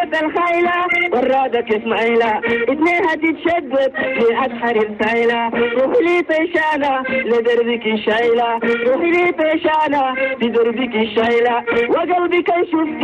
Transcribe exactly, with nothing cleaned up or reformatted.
كيف الخيلة والرادة كيف مايلة اتنينها تتشدد في أسحر السايلة روحي لي طيشانة لدربك الشايلة روحي لي طيشانة لدربك الشايلة وقلبي كان شوف